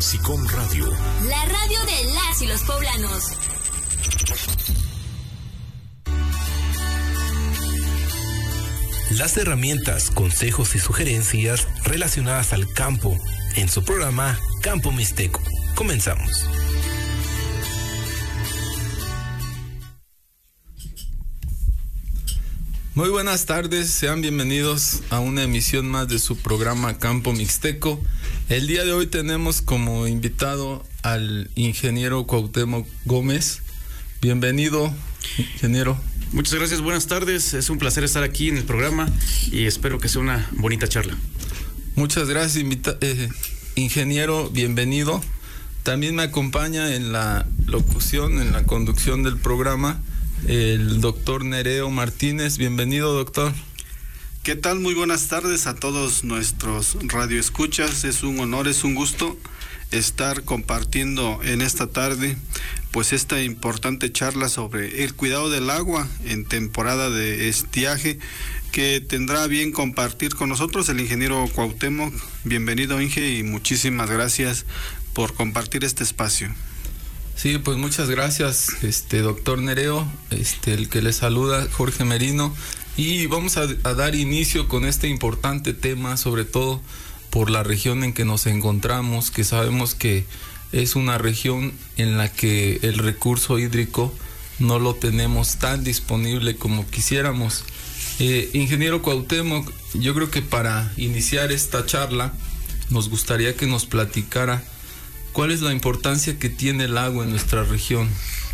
SICOM Radio. La radio de las y los poblanos. Las herramientas, consejos y sugerencias relacionadas al campo en su programa Campo Mixteco. Comenzamos. Muy buenas tardes, sean bienvenidos a una emisión más de su programa Campo Mixteco. El día de hoy tenemos como invitado al ingeniero Cuauhtémoc Gómez. Bienvenido, ingeniero. Muchas gracias, buenas tardes. Es un placer estar aquí en el programa y espero que sea una bonita charla. Muchas gracias, ingeniero, bienvenido. También me acompaña en la locución, en la conducción del programa, el doctor Nereo Martínez. Bienvenido, doctor. ¿Qué tal? Muy buenas tardes a todos nuestros radioescuchas. Es un honor, es un gusto estar compartiendo en esta tarde pues esta importante charla sobre el cuidado del agua en temporada de estiaje que tendrá bien compartir con nosotros el ingeniero Cuauhtémoc. Bienvenido, Inge, y muchísimas gracias por compartir este espacio. Sí, pues muchas gracias, doctor Nereo, el que le saluda, Jorge Merino, y vamos a dar inicio con este importante tema, sobre todo por la región en que nos encontramos, que sabemos que es una región en la que el recurso hídrico no lo tenemos tan disponible como quisiéramos. Ingeniero Cuauhtémoc, yo creo que para iniciar esta charla nos gustaría que nos platicara ¿cuál es la importancia que tiene el agua en nuestra región?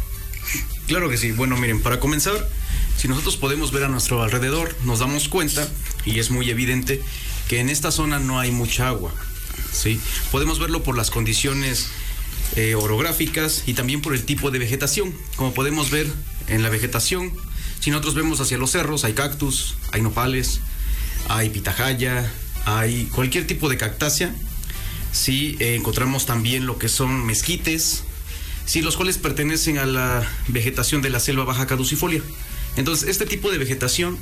Claro que sí. Bueno, miren, para comenzar, si nosotros podemos ver a nuestro alrededor, nos damos cuenta, y es muy evidente, que en esta zona no hay mucha agua, ¿sí? Podemos verlo por las condiciones orográficas y también por el tipo de vegetación. Como podemos ver en la vegetación, si nosotros vemos hacia los cerros, hay cactus, hay nopales, hay pitahaya, hay cualquier tipo de cactácea. Sí, encontramos también lo que son mezquites, sí, los cuales pertenecen a la vegetación de la selva baja caducifolia. Entonces, este tipo de vegetación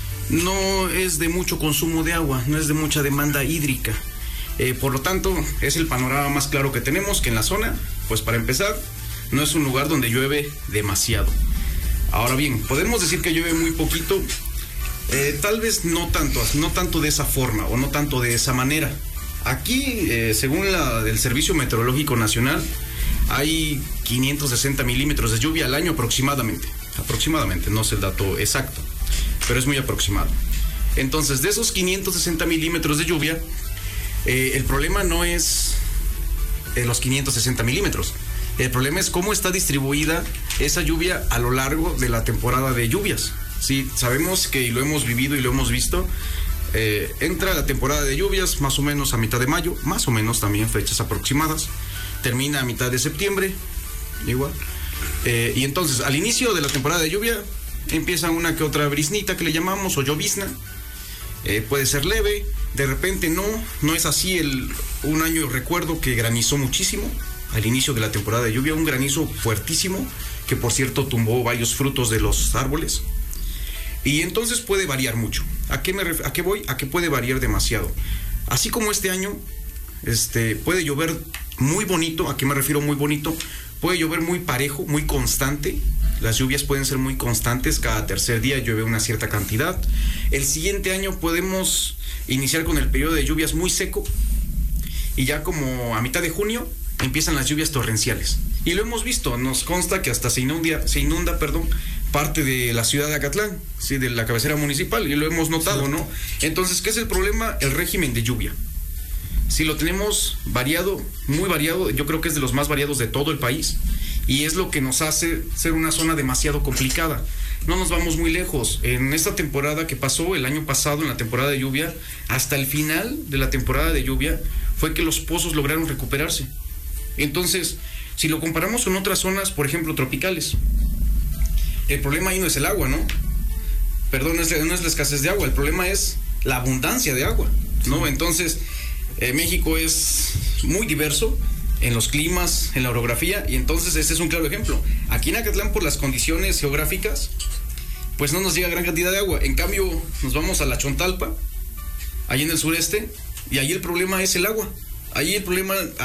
no es de mucho consumo de agua, no es de mucha demanda hídrica. Por lo tanto, es el panorama más claro que tenemos, que en la zona, pues para empezar, no es un lugar donde llueve demasiado. Ahora bien, podemos decir que llueve muy poquito, tal vez no tanto de esa forma o no tanto de esa manera. Aquí, según el Servicio Meteorológico Nacional, hay 560 milímetros de lluvia al año aproximadamente. Aproximadamente, no sé el dato exacto, pero es muy aproximado. Entonces, de esos 560 milímetros de lluvia, el problema no es los 560 milímetros. El problema es cómo está distribuida esa lluvia a lo largo de la temporada de lluvias. Sí, sabemos que, y lo hemos vivido y lo hemos visto, entra la temporada de lluvias más o menos a mitad de mayo, más o menos también fechas aproximadas, termina a mitad de septiembre, igual, y entonces al inicio de la temporada de lluvia empieza una que otra briznita que le llamamos, o llovizna, puede ser leve, de repente no es así. Un año recuerdo que granizó muchísimo al inicio de la temporada de lluvia, un granizo fuertísimo que por cierto tumbó varios frutos de los árboles. Y entonces puede variar mucho. ¿A qué voy? A que puede variar demasiado. Así como este año, puede llover muy bonito. ¿A qué me refiero muy bonito? Puede llover muy parejo, muy constante. Las lluvias pueden ser muy constantes. Cada tercer día llueve una cierta cantidad. El siguiente año podemos iniciar con el periodo de lluvias muy seco. Y ya como a mitad de junio empiezan las lluvias torrenciales. Y lo hemos visto. Nos consta que hasta se inunda, parte de la ciudad de Acatlán, sí, de la cabecera municipal, y lo hemos notado, sí, ¿no? Entonces, ¿qué es el problema? El régimen de lluvia. Si lo tenemos variado, muy variado, yo creo que es de los más variados de todo el país, y es lo que nos hace ser una zona demasiado complicada. No nos vamos muy lejos. En esta temporada que pasó, el año pasado, en la temporada de lluvia, hasta el final de la temporada de lluvia, fue que los pozos lograron recuperarse. Entonces, si lo comparamos con otras zonas, por ejemplo, tropicales, el problema ahí no es el agua, ¿no? Perdón, no es la escasez de agua, el problema es la abundancia de agua, ¿no? Entonces, México es muy diverso en los climas, en la orografía, y entonces este es un claro ejemplo. Aquí en Acatlán, por las condiciones geográficas, pues no nos llega gran cantidad de agua. En cambio, nos vamos a la Chontalpa, ahí en el sureste, y ahí el problema es el agua. Ahí el problema